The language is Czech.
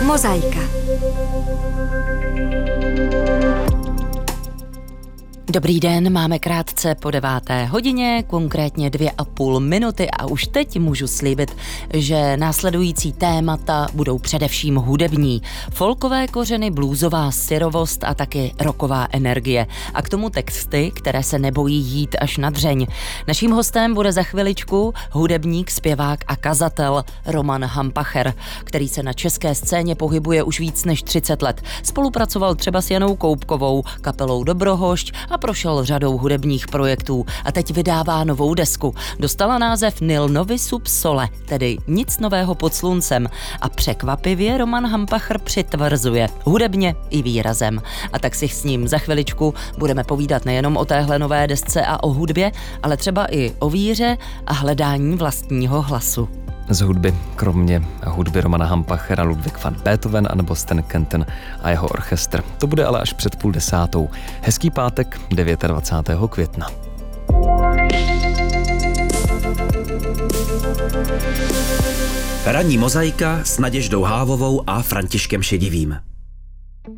Mozaika. Dobrý den, máme krátce po 9:00, konkrétně 2,5 minuty a už teď můžu slíbit, že následující témata budou především hudební. Folkové kořeny, bluesová syrovost a taky rocková energie. A k tomu texty, které se nebojí jít až na dřeň. Naším hostem bude za chviličku hudebník, zpěvák a kazatel Roman Hampacher, který se na české scéně pohybuje už víc než 30 let. Spolupracoval třeba s Janou Koubkovou, kapelou Dobrohošť a prošel řadou hudebních projektů a teď vydává novou desku. Dostala název Nil Novi Sub Sole, tedy nic nového pod sluncem. A překvapivě Roman Hampacher přitvrzuje, hudebně i výrazem. A tak si s ním za chviličku budeme povídat nejenom o téhle nové desce a o hudbě, ale třeba i o víře a hledání vlastního hlasu. Z hudby, kromě hudby Romana Hampachera, Ludwig van Beethoven anebo Stan Kenton a jeho orchestr. To bude ale až před 9:30. Hezký pátek, 29. května. Ranní mozaika s Naděždou Hávovou a Františkem Šedivým.